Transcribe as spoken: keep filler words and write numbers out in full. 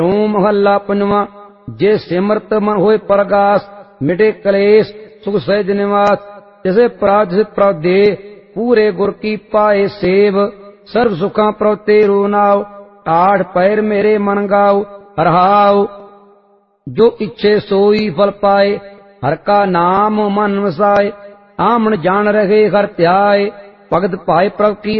महला पंजवा। जे सिमरत मन होए परगास, मिटे कलेश सुख सहज निवास। जैसे प्राज प्रभ दे, पूरे गुर की पाए सेव। सर्व सुखा प्रभ तेरो नाव, आठ पैर मेरे मन गाओ हरहाओ। जो इच्छे सोई फल पाए, हर का नाम मन वसाए। आमन जान रहे हर त्याय, भगत पाए प्रभ की